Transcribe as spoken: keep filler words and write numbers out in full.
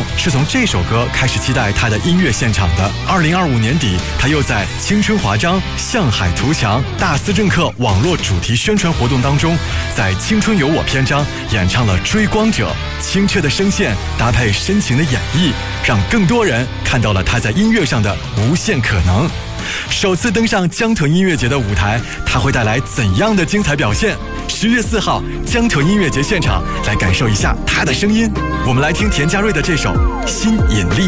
是从这首歌开始期待他的音乐现场的。二零二五年底，他又在《青春华章》《向海图强》《大思政客》网络主题宣传活动当中，在《青春有我》篇章演唱了《追光者》，清澈的声线搭配深情的演绎，让更多人看到了他在音乐上的无限可能。首次登上江豚音乐节的舞台，他会带来怎样的精彩表现？十月四号，江豚音乐节现场，来感受一下他的声音。我们来听田佳瑞的这首《新引力》。